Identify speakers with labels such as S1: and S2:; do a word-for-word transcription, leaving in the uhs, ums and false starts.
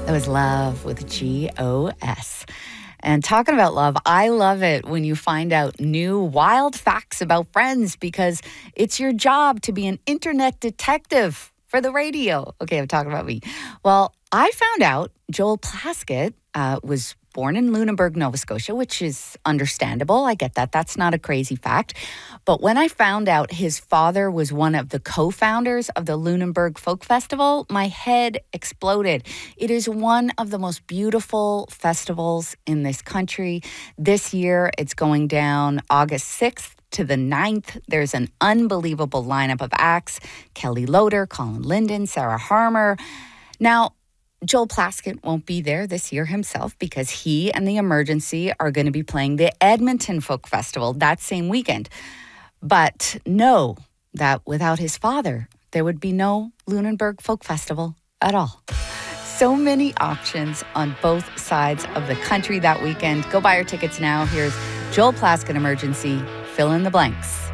S1: That was Love with G O S. And talking about love, I love it when you find out new wild facts about friends because it's your job to be an internet detective for the radio. Okay, I'm talking about me. Well, I found out Joel Plaskett uh, was born in Lunenburg, Nova Scotia, which is understandable. I get that. That's not a crazy fact. But when I found out his father was one of the co-founders of the Lunenburg Folk Festival, my head exploded. It is one of the most beautiful festivals in this country. This year, it's going down August sixth to the ninth. There's an unbelievable lineup of acts. Kelly Loader, Colin Linden, Sarah Harmer. Now, Joel Plaskett won't be there this year himself because he and the Emergency are going to be playing the Edmonton Folk Festival that same weekend. But know that without his father, there would be no Lunenburg Folk Festival at all. So many options on both sides of the country that weekend. Go buy your tickets now. Here's Joel Plaskett Emergency. Fill in the blanks.